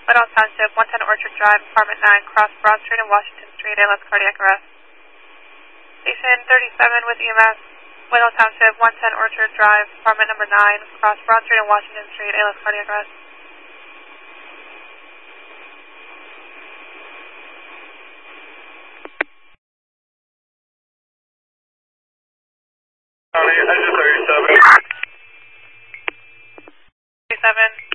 Whitehall Township, 110 Orchard Drive, Apartment 9, cross Broad Street and Washington Street, ALS cardiac arrest. Station 37 with EMS, Whitehall Township, 110 Orchard Drive, Apartment number 9, cross Broad Street and Washington Street, ALS cardiac arrest. Engine 37. 37.